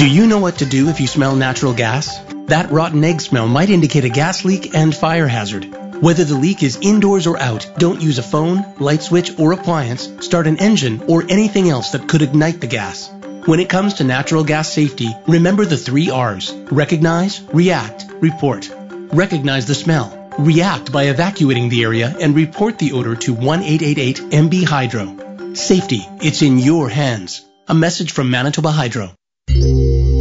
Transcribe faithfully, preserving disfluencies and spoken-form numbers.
Do you know what to do if you smell natural gas? That rotten egg smell might indicate a gas leak and fire hazard. Whether the leak is indoors or out, don't use a phone, light switch, or appliance, start an engine, or anything else that could ignite the gas. When it comes to natural gas safety, remember the three R's. Recognize, react, report. Recognize the smell. React by evacuating the area and report the odor to one eight eight eight M B Hydro. Safety, it's in your hands. A message from Manitoba Hydro.